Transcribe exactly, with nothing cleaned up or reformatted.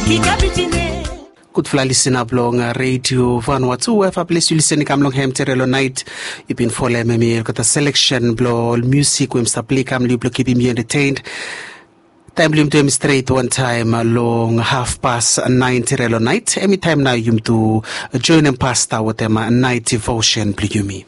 Good fly listen up long radio Vanuatu F bless you listening kam long hem terelo night you've been follow me got a selection blow music we must play kam liblo keep me entertained time lim to straight one time along half past nine terelo night anytime now you to join and pastor with them night devotion play you me